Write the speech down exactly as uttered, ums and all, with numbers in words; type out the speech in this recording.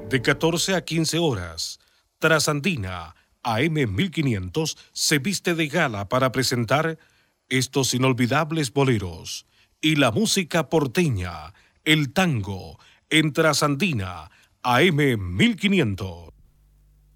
De catorce a quince horas, Trasandina A M mil quinientos se viste de gala para presentar estos inolvidables boleros y la música porteña, el tango, en Trasandina A M mil quinientos.